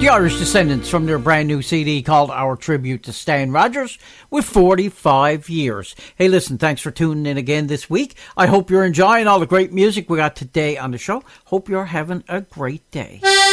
The Irish Descendants from their brand new CD called Our Tribute to Stan Rogers with 45 years. Hey, listen, thanks for tuning in again this week. I hope you're enjoying all the great music we got today on the show. Hope you're having a great day.